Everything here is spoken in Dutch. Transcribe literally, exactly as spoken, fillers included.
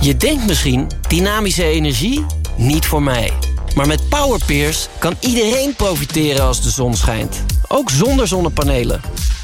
Je denkt misschien, dynamische energie? Niet voor mij. Maar met Powerpeers kan iedereen profiteren als de zon schijnt. Ook zonder zonnepanelen.